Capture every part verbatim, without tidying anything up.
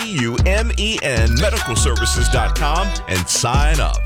U M E N medical services dot com and sign up.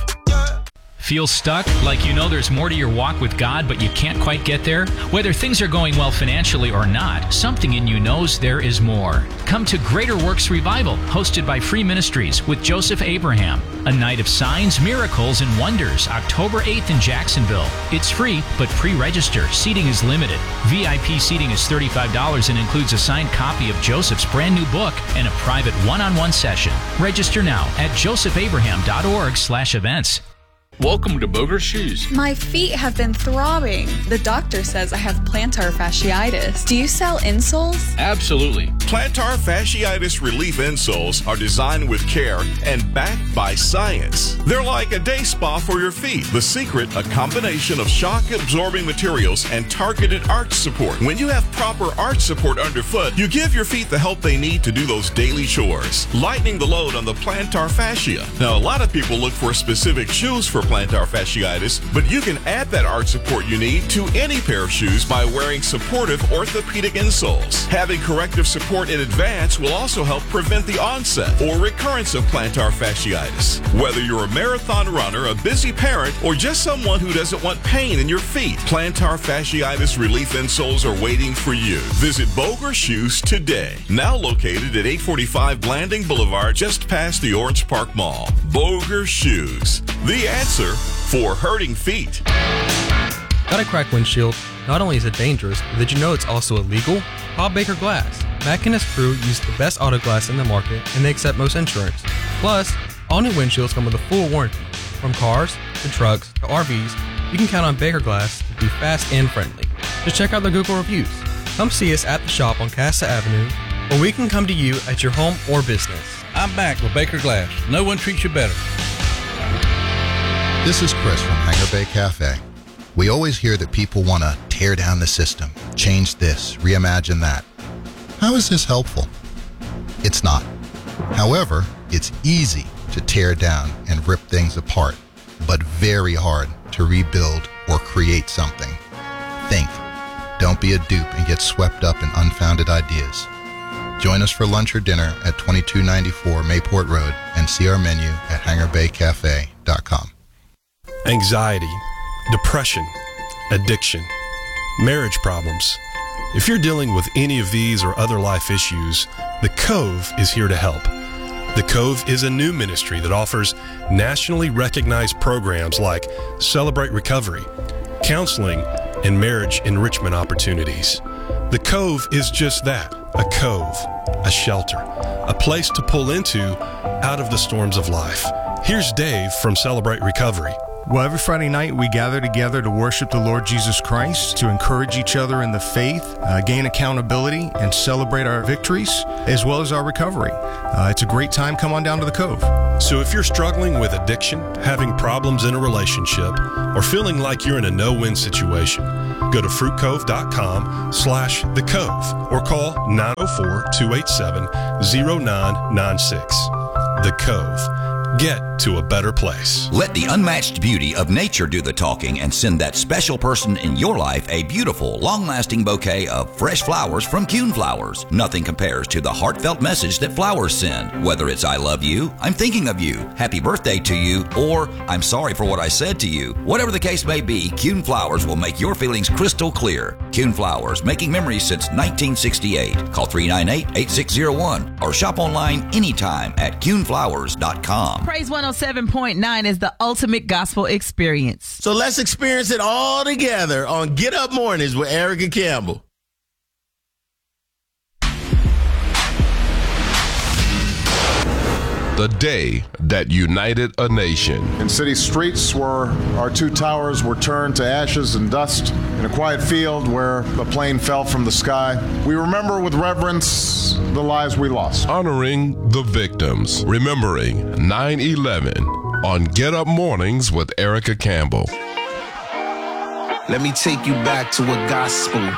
Feel stuck? Like you know there's more to your walk with God, but you can't quite get there? Whether things are going well financially or not, something in you knows there is more. Come to Greater Works Revival, hosted by Free Ministries with Joseph Abraham. A night of signs, miracles, and wonders, October eighth in Jacksonville. It's free, but pre-register. Seating is limited. V I P seating is thirty-five dollars and includes a signed copy of Joseph's brand new book and a private one-on-one session. Register now at joseph abraham dot org slash events. Welcome to Boger Shoes. My feet have been throbbing. The doctor says I have plantar fasciitis. Do you sell insoles? Absolutely. Plantar fasciitis relief insoles are designed with care and backed by science. They're like a day spa for your feet. The secret, a combination of shock-absorbing materials and targeted arch support. When you have proper arch support underfoot, you give your feet the help they need to do those daily chores, lightening the load on the plantar fascia. Now, a lot of people look for specific shoes for plantar fasciitis, but you can add that arch support you need to any pair of shoes by wearing supportive orthopedic insoles. Having corrective support in advance will also help prevent the onset or recurrence of plantar fasciitis. Whether you're a marathon runner, a busy parent, or just someone who doesn't want pain in your feet, plantar fasciitis relief insoles are waiting for you. Visit Boger Shoes today. Now located at eight forty-five Blanding Boulevard, just past the Orange Park Mall. Boger Shoes, the answer for hurting feet. Got a cracked windshield? Not only is it dangerous, but did you know it's also illegal? Call Baker Glass. Mack and his crew use the best auto glass in the market, and they accept most insurance. Plus, all new windshields come with a full warranty. From cars to trucks to R Vs, you can count on Baker Glass to be fast and friendly. Just check out their Google reviews. Come see us at the shop on Cassa Avenue, or we can come to you at your home or business. I'm back with Baker Glass. No one treats you better. This is Chris from Hangar Bay Cafe. We always hear that people want to tear down the system, change this, reimagine that. How is this helpful? It's not. However, it's easy to tear down and rip things apart, but very hard to rebuild or create something. Think. Don't be a dupe and get swept up in unfounded ideas. Join us for lunch or dinner at twenty-two ninety-four Mayport Road and see our menu at hangar bay cafe dot com. Anxiety, depression, addiction, marriage problems. If you're dealing with any of these or other life issues, The Cove is here to help. The Cove is a new ministry that offers nationally recognized programs like Celebrate Recovery, counseling, and marriage enrichment opportunities. The Cove is just that, a cove, a shelter, a place to pull into out of the storms of life. Here's Dave from Celebrate Recovery. Well, every Friday night we gather together to worship the Lord Jesus Christ, to encourage each other in the faith, uh, gain accountability, and celebrate our victories, as well as our recovery. Uh, it's a great time. Come on down to the Cove. So if you're struggling with addiction, having problems in a relationship, or feeling like you're in a no-win situation, go to fruit cove dot com slash the cove or call nine oh four, two eight seven, oh nine nine six. The Cove. Get to a better place. Let the unmatched beauty of nature do the talking and send that special person in your life a beautiful, long-lasting bouquet of fresh flowers from Kuhn Flowers. Nothing compares to the heartfelt message that flowers send. Whether it's I love you, I'm thinking of you, happy birthday to you, or I'm sorry for what I said to you. Whatever the case may be, Kuhn Flowers will make your feelings crystal clear. Kuhn Flowers, making memories since nineteen sixty-eight. Call three nine eight, eight six zero one or shop online anytime at kuhn flowers dot com. Praise one oh seven point nine is the ultimate gospel experience. So let's experience it all together on Get Up Mornings with Erica Campbell. The day that united a nation. In city streets where our two towers were turned to ashes and dust, in a quiet field where a plane fell from the sky, we remember with reverence the lives we lost. Honoring the victims. Remembering nine eleven on Get Up Mornings with Erica Campbell. Let me take you back to a gospel